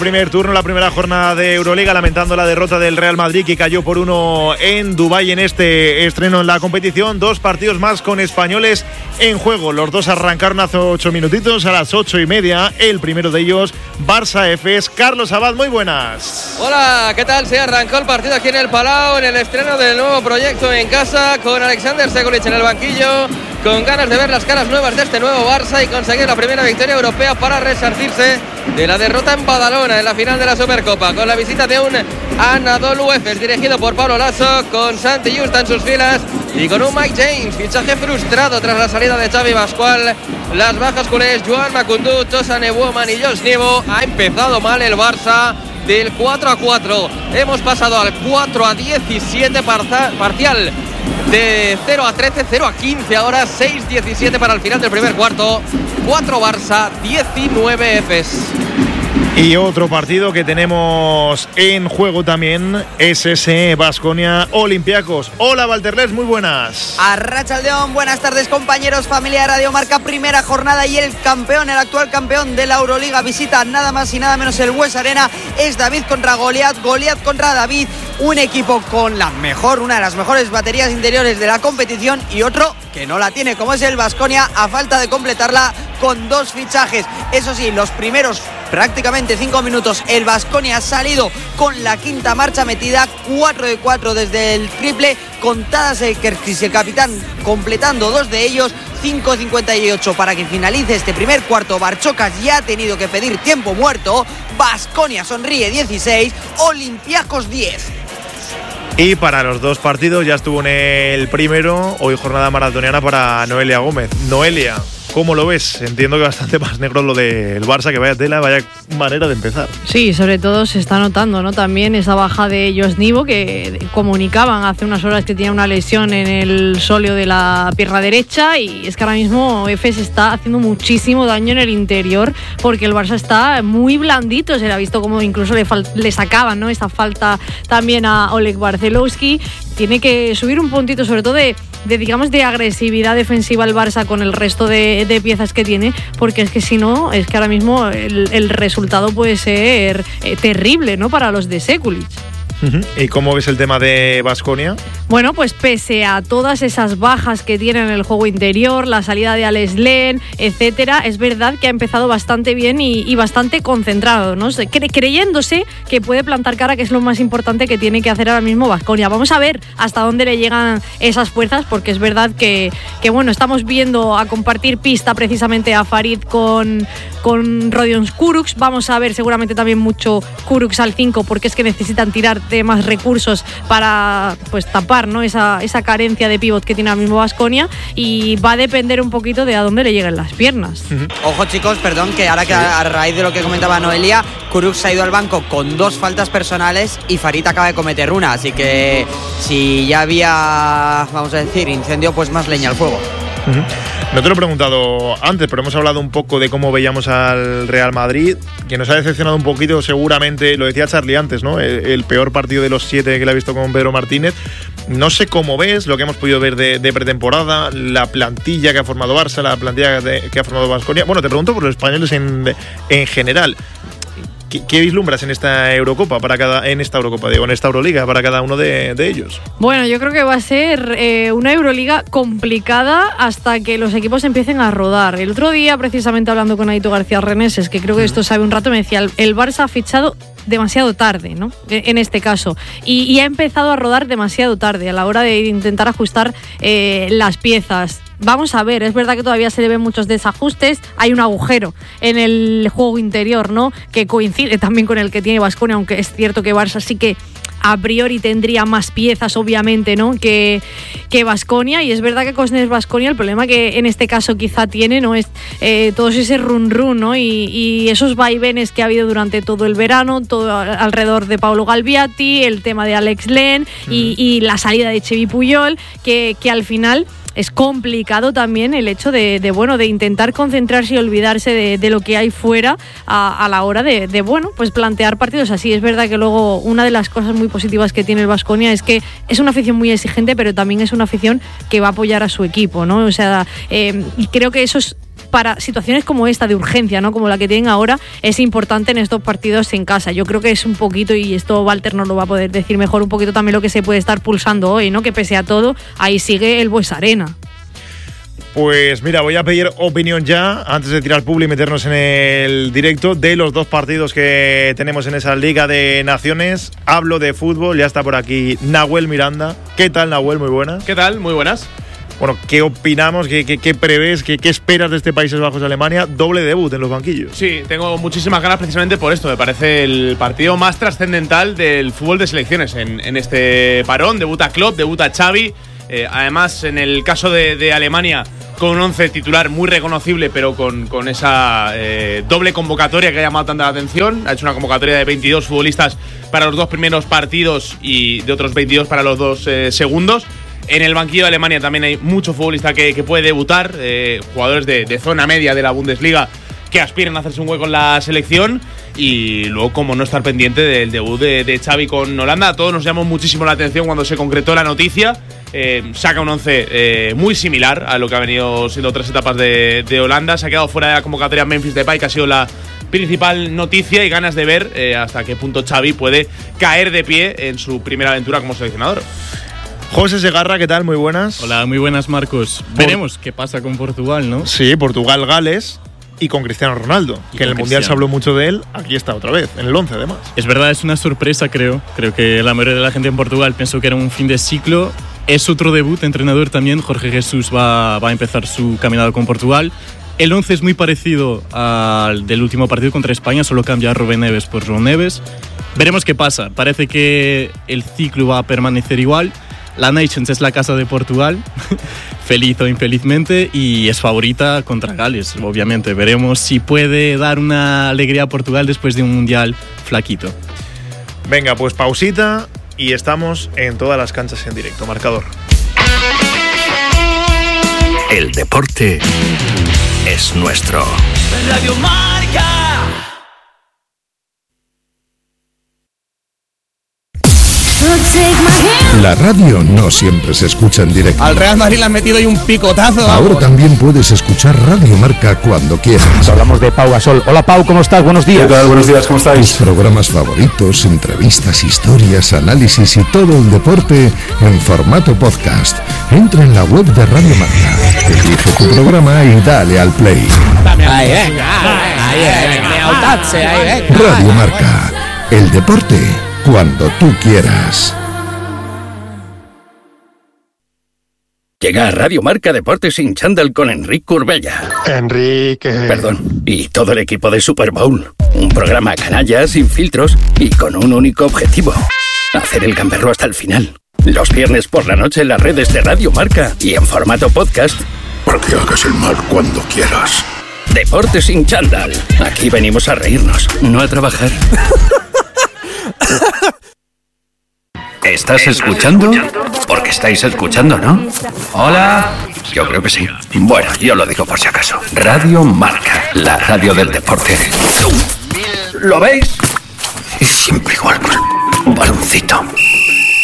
Primer turno, la primera jornada de Euroliga, lamentando la derrota del Real Madrid, que cayó por 1 en Dubái en este estreno en la competición. 2 partidos más con españoles en juego. Los dos arrancaron hace 8 minutitos, a las 8:30. El primero de ellos, Barça Efes. Carlos Abad, muy buenas. Hola, ¿qué tal? Se arrancó el partido aquí en el Palau, en el estreno del nuevo proyecto en casa, con Alexander Sekulic en el banquillo, con ganas de ver las caras nuevas de este nuevo Barça y conseguir la primera victoria europea para resarcirse de la derrota en Badalona en la final de la Supercopa, con la visita de un Anadolu Efes dirigido por Pablo Lasso, con Santi Justa en sus filas y con un Mike James, fichaje frustrado tras la salida de Xavi Pascual. Las bajas culés, Joan Macundú, Tosan Ewoman y Josh Niebo. Ha empezado mal el Barça. Del 4-4 hemos pasado al 4-17 parcial, de 0-13, 0-15 ahora, 6-17 para el final del primer cuarto. 4 Barça, 19 Efes. Y otro partido que tenemos en juego también es ese Baskonia Olympiacos. Hola, Valterles, muy buenas. Arratsaldeon, buenas tardes, compañeros, familia de Radio Marca. Primera jornada y el campeón, el actual campeón de la Euroliga, visita nada más y nada menos el Bues Arena. Es David contra Goliat, Goliat contra David. Un equipo con una de las mejores baterías interiores de la competición y otro que no la tiene, como es el Baskonia, a falta de completarla con 2 fichajes. Eso sí, los primeros prácticamente 5 minutos el Baskonia ha salido con la quinta marcha metida, 4 de 4 desde el triple, con Tadas Kerkis, el capitán, completando 2 de ellos. 5:58 para que finalice este primer cuarto. Barchokas ya ha tenido que pedir tiempo muerto. Baskonia sonríe 16, Olympiacos 10. Y para los 2 partidos ya estuvo en el primero, hoy jornada maratoniana para Noelia Gómez. Noelia, ¿cómo lo ves? Entiendo que bastante más negro lo del Barça, que vaya tela, vaya manera de empezar. Sí, sobre todo se está notando, ¿no? También esa baja de Josh Niebo, que comunicaban hace unas horas que tenía una lesión en el sóleo de la pierna derecha, y es que ahora mismo Efes está haciendo muchísimo daño en el interior, porque el Barça está muy blandito. Se le ha visto como incluso le sacaban, ¿no? Esa falta también a Oleg Barcelowski. Tiene que subir un puntito, sobre todo de agresividad defensiva al Barça con el resto de piezas que tiene, porque es que si no, es que ahora mismo el resultado puede ser terrible, ¿no? Para los de Sekulic. ¿Y cómo ves el tema de Baskonia? Bueno, pues pese a todas esas bajas que tiene en el juego interior, la salida de Alex Len, etcétera, es verdad que ha empezado bastante bien y bastante concentrado, ¿no? Creyéndose que puede plantar cara, que es lo más importante que tiene que hacer ahora mismo Baskonia. Vamos a ver hasta dónde le llegan esas fuerzas, porque es verdad que bueno, estamos viendo a compartir pista precisamente a Farid con Rodion Kurucs. Vamos a ver seguramente también mucho Kurucs al 5, porque es que necesitan tirar de más recursos para pues tapar, ¿no? esa carencia de pívot que tiene ahora mismo Baskonia, y va a depender un poquito de a dónde le lleguen las piernas. Ojo, chicos, perdón, que ahora que a raíz de lo que comentaba Noelia, Kurucs ha ido al banco con 2 faltas personales y Farid acaba de cometer una, así que si ya había, vamos a decir, incendio, pues más leña al fuego. No te lo he preguntado antes, pero hemos hablado un poco de cómo veíamos al Real Madrid, que nos ha decepcionado un poquito, seguramente, lo decía Charlie antes, ¿no? El peor partido de los 7 que le ha visto con Pedro Martínez. No sé cómo ves lo que hemos podido ver de pretemporada, la plantilla que ha formado Barça, la plantilla que ha formado Baskonia. Bueno, te pregunto por los españoles en general. ¿Qué vislumbras en esta Eurocopa en esta Euroliga para cada uno de ellos? Bueno, yo creo que va a ser una Euroliga complicada hasta que los equipos empiecen a rodar. El otro día, precisamente hablando con Aito García Reneses, que creo que esto sabe un rato, me decía, el Barça ha fichado demasiado tarde, ¿no? En este caso, y ha empezado a rodar demasiado tarde a la hora de intentar ajustar las piezas. Vamos a ver, es verdad que todavía se le ven muchos desajustes, hay un agujero en el juego interior, ¿no? Que coincide también con el que tiene Baskonia, aunque es cierto que Barça sí que a priori tendría más piezas, obviamente, ¿no? que Baskonia, y es verdad que con Baskonia el problema que en este caso quizá tiene, ¿no? Es todo ese run, ¿no? Y esos vaivenes que ha habido durante todo el verano, todo alrededor de Paolo Galbiati, el tema de Alex Len y la salida de Xavi Puyol, que al final es complicado también el hecho de intentar concentrarse y olvidarse de lo que hay fuera a la hora de pues plantear partidos así. Es verdad que luego una de las cosas muy positivas que tiene el Baskonia es que es una afición muy exigente, pero también es una afición que va a apoyar a su equipo, ¿no? O sea, y creo que eso es para situaciones como esta de urgencia, ¿no? Como la que tienen ahora, es importante en estos partidos en casa. Yo creo que es un poquito, y esto Walter nos lo va a poder decir mejor, un poquito también lo que se puede estar pulsando hoy, ¿no? Que pese a todo, ahí sigue el Bues Arena. Pues mira, voy a pedir opinión ya, antes de tirar publi y meternos en el directo, de los 2 partidos que tenemos en esa Liga de Naciones. Hablo de fútbol, ya está por aquí Nahuel Miranda. ¿Qué tal, Nahuel? Muy buenas. ¿Qué tal? Muy buenas. Bueno, ¿qué opinamos? ¿Qué prevés? ¿Qué esperas de este Países Bajos de Alemania? Doble debut en los banquillos. Sí, tengo muchísimas ganas precisamente por esto. Me parece el partido más trascendental del fútbol de selecciones en este parón. Debuta Klopp, debuta Xavi. Además, en el caso de Alemania, con un 11 titular muy reconocible, pero con esa doble convocatoria que ha llamado tanta la atención. Ha hecho una convocatoria de 22 futbolistas para los 2 primeros partidos y de otros 22 para los 2 segundos. En el banquillo de Alemania también hay mucho futbolista que puede debutar, jugadores de zona media de la Bundesliga que aspiran a hacerse un hueco en la selección. Y luego, como no estar pendiente del debut de Xavi con Holanda. A todos nos llamó muchísimo la atención cuando se concretó la noticia. Saca un 11 muy similar a lo que ha venido siendo otras etapas de Holanda. Se ha quedado fuera de la convocatoria Memphis Depay, que ha sido la principal noticia, y ganas de ver hasta qué punto Xavi puede caer de pie en su primera aventura como seleccionador. José Segarra, ¿qué tal? Muy buenas. Hola, muy buenas, Marcos. Veremos qué pasa con Portugal, ¿no? Sí, Portugal-Gales y con Cristiano Ronaldo, que en el Mundial se habló mucho de él. Aquí está otra vez, en el 11 además. Es verdad, es una sorpresa, creo. Creo que la mayoría de la gente en Portugal pensó que era un fin de ciclo. Es otro debut, entrenador también. Jorge Jesús va a empezar su caminado con Portugal. El 11 es muy parecido al del último partido contra España, solo cambia a Rubén Neves por João Neves. Veremos qué pasa. Parece que el ciclo va a permanecer igual. La Nations es la casa de Portugal, feliz o infelizmente, y es favorita contra Gales, obviamente. Veremos si puede dar una alegría a Portugal después de un mundial flaquito. Venga, pues pausita y estamos en todas las canchas en directo. Marcador. El deporte es nuestro. Radio Marca. La radio no siempre se escucha en directo. Al Real Madrid le han metido ahí un picotazo. Ahora también puedes escuchar Radio Marca cuando quieras. Hablamos de Pau Gasol. Hola Pau, ¿cómo estás? Buenos días. ¿Qué tal? Buenos días, ¿cómo estáis? Tus programas favoritos, entrevistas, historias, análisis y todo el deporte en formato podcast. Entra en la web de Radio Marca, elige tu programa y dale al play. Radio Marca, el deporte cuando tú quieras. Llega a Radio Marca Deportes sin chándal con Enric Corbella. Perdón, y todo el equipo de Super Bowl. Un programa canalla, sin filtros y con un único objetivo: hacer el gamberro hasta el final. Los viernes por la noche en las redes de Radio Marca y en formato podcast. Para que hagas el mal cuando quieras. Deportes sin chándal. Aquí venimos a reírnos, no a trabajar. ¿Estás escuchando? Porque estáis escuchando, ¿no? Hola. Yo creo que sí. Bueno, yo lo digo por si acaso. Radio Marca, la radio del deporte. ¿Lo veis? Es siempre igual, pues. Baloncito.